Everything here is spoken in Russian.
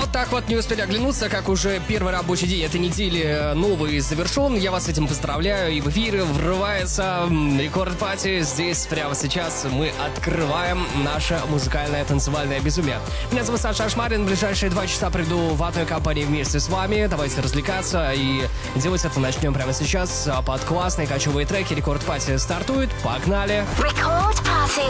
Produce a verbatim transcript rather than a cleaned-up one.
Вот так вот не успели оглянуться, как уже первый рабочий день этой недели новый завершен. Я вас с этим поздравляю. И в эфире врывается рекорд-пати. Здесь прямо сейчас мы открываем наше музыкальное танцевальное безумие. Меня зовут Саша Ашмарин. В ближайшие два часа приду в одной компании вместе с вами. Давайте развлекаться. И делать это начнем прямо сейчас. Под классные кочевые треки. Рекорд-пати стартует. Погнали! Рекорд-пати.